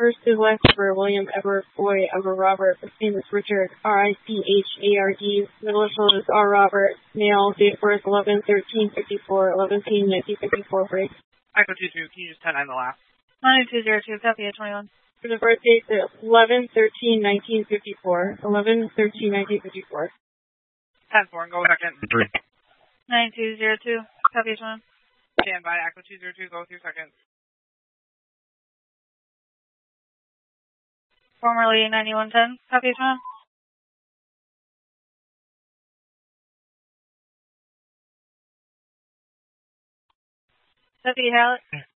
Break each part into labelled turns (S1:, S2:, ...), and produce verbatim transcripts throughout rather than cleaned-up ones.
S1: First is left for William Edward Boy Edward Robert. First name is Richard, R I C H A R D. Middle initial is R Robert. Male, date of birth eleven thirteen fifty-four, eleven nineteen fifty-four break.
S2: Echo two two, can you just ten nine the last?
S3: nine two zero two, copy at twenty-one.
S1: For the birth date, eleven thirteen nineteen fifty-four, eleven thirteen nineteen fifty-four.
S2: ten four, and go second.
S4: Three.
S3: nine two zero two, copy at twenty-one.
S2: Stand by, Echo two zero two, go with your second.
S3: Formerly ninety-one ten, copy at twenty-one. Deputy Hallett.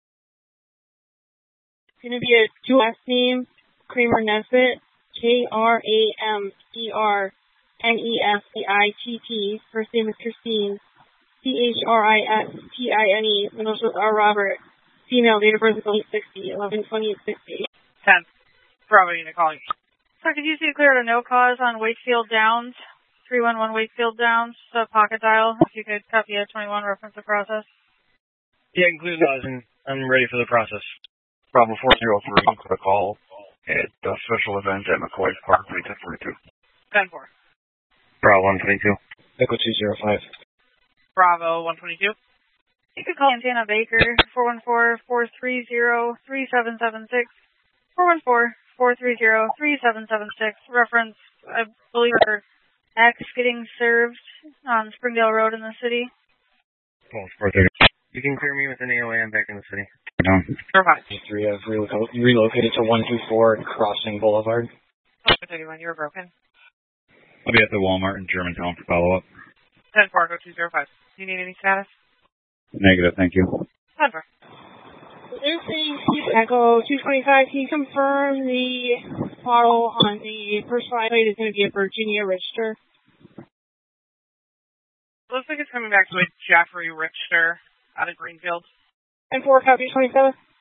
S1: It's going to be a dual last name, Kramer Nesbitt, K R A M E R N E S B I T T. First name is Christine, C H R I S T I N E. Middle initials are Robert. Female, date of birth is eight sixty, eleven twenty sixty.
S2: ten. Bravo unit calling.
S3: Sir, could you see clear to no cause on Wakefield Downs, three one one Wakefield Downs, uh, pocket dial, if you could copy at twenty-one, reference the process.
S4: Yeah, include those, and I'm ready for the process. Bravo four zero three, put a call at the special event at McCoy Park, ten forty-two.
S2: ten four.
S4: Bravo one twenty-two.
S5: Echo two zero five.
S2: Bravo one twenty-two.
S3: You could call Santana Baker, four one four, four three zero, three seven seven six, four one four, four three zero, three seven seven six, reference, I believe, her ex getting served on Springdale Road in the city.
S4: four thirty. You can clear me with an A O A, I'm back in the city. Down.
S2: Zero five.
S5: Three have reloc relocated to one two four Crossing Boulevard.
S2: thirty-one, you were broken.
S4: I'll be at the Walmart in Germantown for follow-up.
S2: ten four, go two zero five. Do you need any status?
S4: Negative, thank you.
S2: ten four.
S1: They're saying Echo two twenty-five. Can you confirm the model on the first flight is going to be a Virginia Richter?
S2: Looks like it's coming back to a Jeffrey Richter out of Greenfield.
S1: And four, copy twenty-seven.